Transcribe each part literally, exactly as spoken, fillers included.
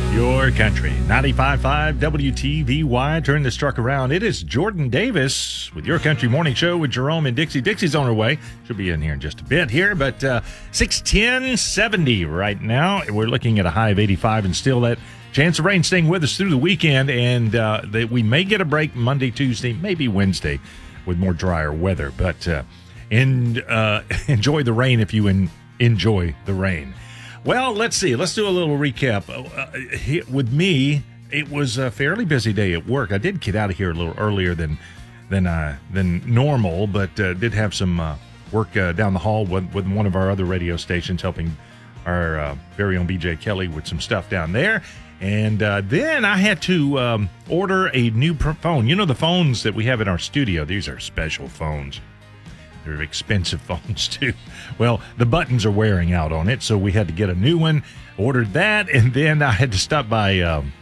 Your country, ninety-five point five W T V Y. Turn this truck around. It is Jordan Davis with Your Country Morning Show with Jerome and Dixie. Dixie's on her way. She'll be in here in just a bit here, but uh, six ten, seventy right now. We're looking at a high of eighty-five and still that chance of rain staying with us through the weekend, and uh, that we may get a break Monday, Tuesday, maybe Wednesday with more drier weather. But uh, and, uh, enjoy the rain if you in, enjoy the rain. Well, let's see. Let's do a little recap. Uh, he, with me, it was a fairly busy day at work. I did get out of here a little earlier than than uh, than normal, but uh, did have some uh, work uh, down the hall with, with one of our other radio stations, helping our uh, very own B J Kelly with some stuff down there. And uh, then I had to um, order a new phone. You know the phones that we have in our studio? These are special phones. They're expensive phones, too. Well, the buttons are wearing out on it, so we had to get a new one. Ordered that, and then I had to stop by um,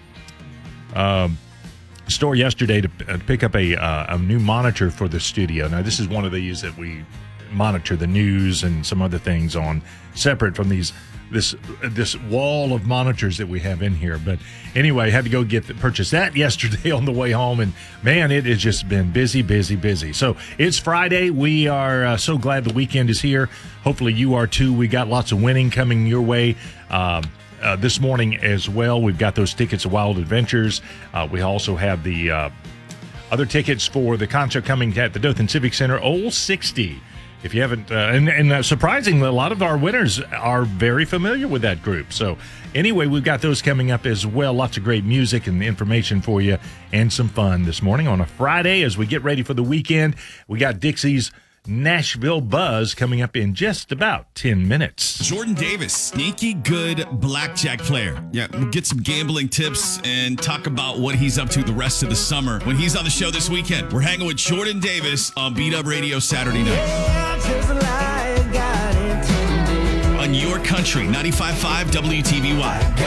um, a store yesterday to uh, pick up a, uh, a new monitor for the studio. Now, this is one of these that we monitor the news and some other things on, separate from these this this wall of monitors that we have in here. But anyway, I had to go get the, purchase that yesterday on the way home, and man, it has just been busy, busy, busy. So it's Friday. We are uh, so glad the weekend is here. Hopefully you are too. We got lots of winning coming your way um, uh, this morning as well. We've got those tickets to Wild Adventures. Uh, we also have the uh, other tickets for the concert coming at the Dothan Civic Center, Old sixty. If you haven't, uh, and, and uh, surprisingly, a lot of our winners are very familiar with that group. So anyway, we've got those coming up as well. Lots of great music and information for you and some fun this morning on a Friday as we get ready for the weekend. We got Dixie's Nashville Buzz coming up in just about ten minutes. Jordan Davis, sneaky good blackjack player. Yeah, we'll get some gambling tips and talk about what he's up to the rest of the summer when he's on the show this weekend. We're hanging with Jordan Davis on Beat Up Radio Saturday night. On Your Country, ninety-five point five W T V Y.